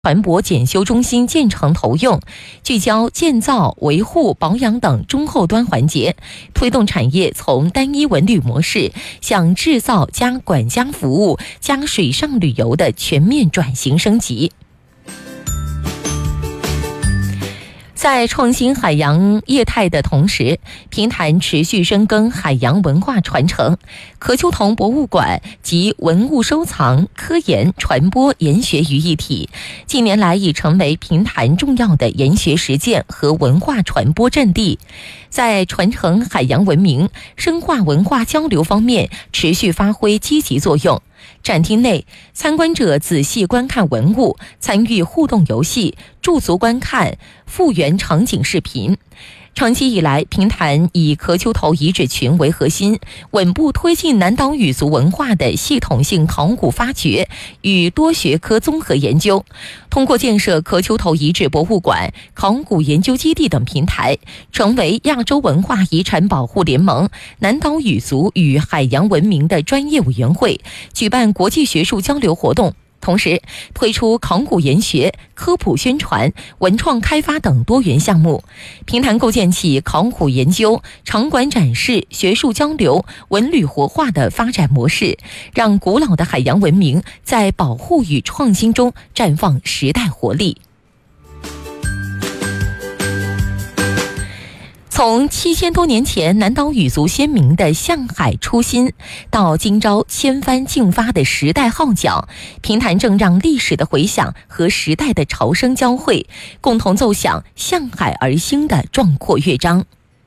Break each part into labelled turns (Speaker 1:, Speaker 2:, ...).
Speaker 1: 船舶检修中心建成投用，聚焦建造、维护、保养等中后端环节，推动产业从单一文旅模式向制造加管家服务加水上旅游的全面转型升级。在创新海洋业态的同时，平潭持续深耕海洋文化传承，壳秋铜博物馆及文物收藏、科研、传播、研学于一体，近年来已成为平潭重要的研学实践和文化传播阵地，在传承海洋文明、深化文化交流方面持续发挥积极作用。展厅内，参观者仔细观看文物，参与互动游戏，驻足观看复原场景视频。长期以来，平潭以壳秋头遗址群为核心，稳步推进南岛语族文化的系统性考古发掘与多学科综合研究。通过建设壳秋头遗址博物馆、考古研究基地等平台，成为亚洲文化遗产保护联盟南岛语族与海洋文明的专业委员会，举办国际学术交流活动。同时推出考古研学、科普宣传、文创开发等多元项目，平潭构建起考古研究、场馆展示、学术交流、文旅活化的发展模式，让古老的海洋文明在保护与创新中绽放时代活力。从7000多年前南岛语族先民的向海初心，到今朝千帆竞发的时代号角，平潭正让历史的回响和时代的潮声交汇，共同奏响向海而兴的壮阔乐章。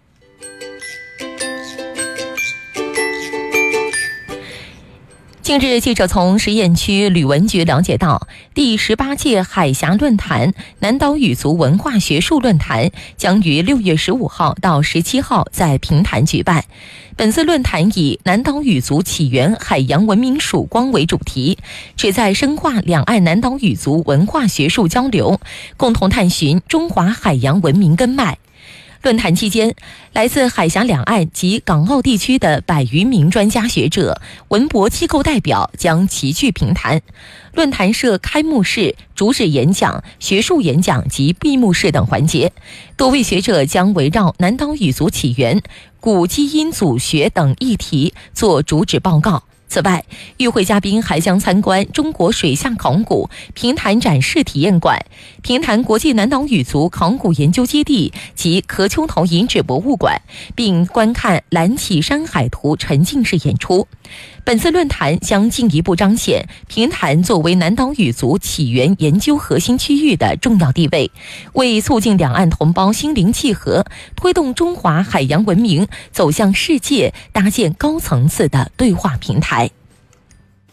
Speaker 1: 近日，记者从实验区旅文局了解到，第18届海峡论坛南岛语族文化学术论坛将于6月15号到17号在平潭举办。本次论坛以南岛语族起源海洋文明曙光为主题，旨在深化两岸南岛语族文化学术交流，共同探寻中华海洋文明根脉。论坛期间，来自海峡两岸及港澳地区的100余名专家学者、文博机构代表将齐聚平潭。论坛设开幕式、主旨演讲、学术演讲及闭幕式等环节，多位学者将围绕南岛语族起源、古基因组学等议题做主旨报告。此外，与会嘉宾还将参观中国水下考古、平潭展示体验馆、平潭国际南岛语族考古研究基地及壳秋头遗址博物馆，并观看蓝起山海图沉浸式演出。本次论坛将进一步彰显平潭作为南岛语族起源研究核心区域的重要地位，为促进两岸同胞心灵契合，推动中华海洋文明走向世界搭建高层次的对话平台。